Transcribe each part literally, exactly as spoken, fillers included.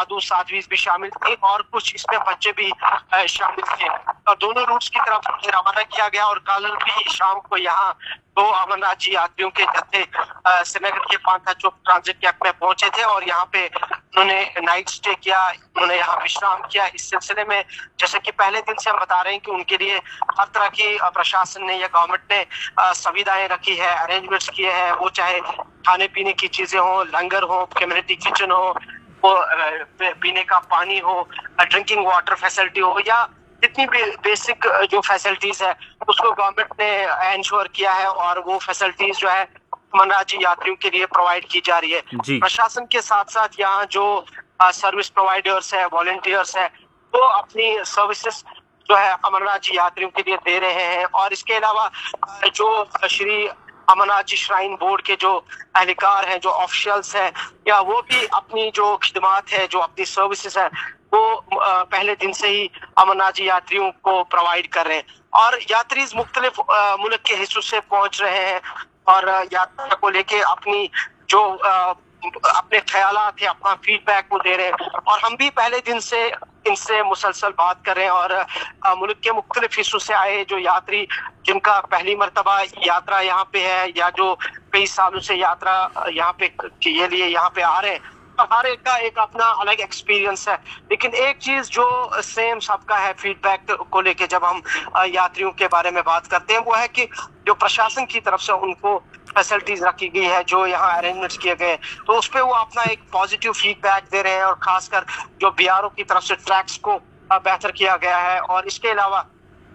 साधु साध्वी भी शामिल थे और कुछ इसमें बच्चे भी शामिल थे। और दोनों रूट्स की तरफ रवाना किया गया और कल भी शाम को यहाँ दो अमरनाथ जी यात्रियों के जत्थे श्रीनगर के पांथा चौक ट्रांजिट कैंप में पहुंचे थे और यहाँ पे उन्होंने नाइट स्टे किया, उन्होंने यहाँ विश्राम किया। इस सिलसिले में जैसे कि पहले दिन से हम बता रहे हैं कि उनके लिए हर तरह की प्रशासन ने या गवर्नमेंट ने सुविधाएं रखी है, अरेंजमेंट्स किए हैं, वो चाहे खाने पीने की चीजें हो, लंगर हो, कम्युनिटी किचन हो, वो पीने का पानी हो, ड्रिंकिंग वाटर फैसिलिटी हो, या जितनी भी बेसिक जो फैसिलिटीज है उसको गवर्नमेंट ने इंश्योर किया है और वो फैसिलिटीज जो है अमरनाथ जी यात्रियों के लिए प्रोवाइड की जा रही है। प्रशासन के साथ साथ यहाँ जो सर्विस प्रोवाइडर्स है, वॉलंटियर्स है, वो अपनी सर्विसेज जो है अमरनाथ जी यात्रियों के लिए दे रहे हैं। और इसके अलावा जो श्री अमरनाथ जी श्राइन बोर्ड के जो एहलकार हैं, जो ऑफिशियल्स हैं, या वो भी अपनी जो खिदमात है, जो अपनी सर्विसेज है, वो पहले दिन से ही अमरनाथ जी यात्रियों को प्रोवाइड कर रहे हैं। और यात्री मुख्तलिफ मुल्क के हिस्सों से पहुंच रहे हैं और यात्रा को लेके अपनी जो अपने ख्यालात है, अपना फीडबैक वो दे रहे हैं। और हम भी पहले दिन से इनसे मुसलसल बात कर रहे हैं और मुल्क के मुख्तलिफ हिस्सों से आए जो यात्री जिनका पहली मर्तबा यात्रा यहाँ पे है या जो कई सालों से यात्रा यहाँ पे ये लिए यहाँ पे आ रहे हैं, हर एक का एक अपना अलग एक्सपीरियंस है। लेकिन एक चीज जो सेम सबका है फीडबैक को लेके जब हम यात्रियों के बारे में बात करते हैं, वो है कि जो प्रशासन की तरफ से उनको फैसिलिटीज रखी गई है, जो यहाँ अरेंजमेंट्स किए गए, तो उस पर वो अपना एक पॉजिटिव फीडबैक दे रहे हैं। और खासकर जो बीआरओ की तरफ से ट्रैक्स को बेहतर किया गया है और इसके अलावा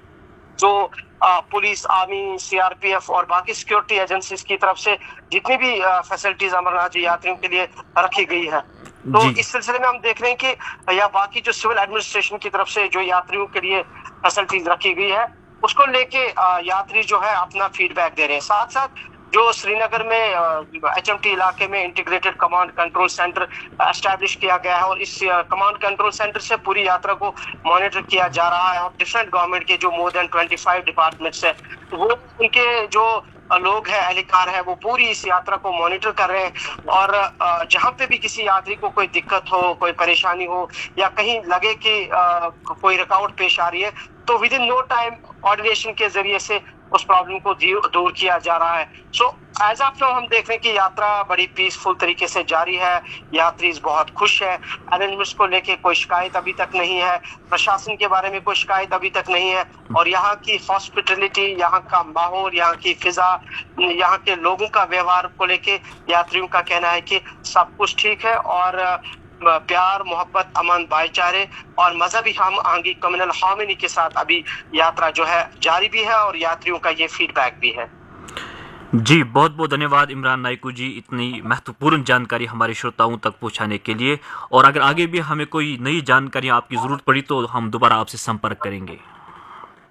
जो पुलिस, आर्मी, सीआरपीएफ और बाकी सिक्योरिटी एजेंसीज की तरफ से जितनी भी फैसिलिटीज अमरनाथ जी यात्रियों के लिए रखी गई है, तो इस सिलसिले में हम देख रहे हैं कि या बाकी जो सिविल एडमिनिस्ट्रेशन की तरफ से जो यात्रियों के लिए फैसिलिटीज रखी गई है उसको लेके यात्री जो है अपना फीडबैक दे रहे हैं। साथ साथ जो श्रीनगर में एचएमटी इलाके में integrated command control centre establish किया गया है और इस कमांड कंट्रोल सेंटर से पूरी यात्रा को मॉनिटर किया जा रहा है और डिफरेंट गवर्नमेंट के जो मोर देन पच्चीस डिपार्टमेंट्स है, वो उनके जो लोग हैं, एहलकार है, वो पूरी इस यात्रा को मॉनिटर कर रहे हैं। और जहाँ पे भी किसी यात्री को कोई दिक्कत हो, कोई परेशानी हो या कहीं लगे कि कोई रुकावट पेश आ रही है, तो with in no time coordination के जरिए से उस प्रॉब्लम को दूर किया जा रहा है। सो एज ऑफ नाउ हम देख रहे हैं कि यात्रा बड़ी पीसफुल तरीके से जारी है, यात्री बहुत खुश है, अरेंजमेंट्स को लेके कोई शिकायत अभी तक नहीं है, प्रशासन के बारे में कोई शिकायत अभी तक नहीं है। और यहाँ की हॉस्पिटलिटी, यहाँ का माहौल, यहाँ की फिजा, यहाँ के लोगों का व्यवहार को लेके यात्रियों का कहना है कि सब कुछ ठीक है और प्यार, मोहब्बत, अमन, भाईचारे और मजहबी हम आंगी कम्युनल हार्मनी के साथ अभी यात्रा जो है जारी भी है और यात्रियों का ये फीडबैक भी है। जी, बहुत बहुत धन्यवाद इमरान नाइकू जी, इतनी महत्वपूर्ण जानकारी हमारे श्रोताओं तक पहुंचाने के लिए। और अगर आगे भी हमें कोई नई जानकारी आपकी जरूरत पड़ी तो हम दोबारा आपसे संपर्क करेंगे।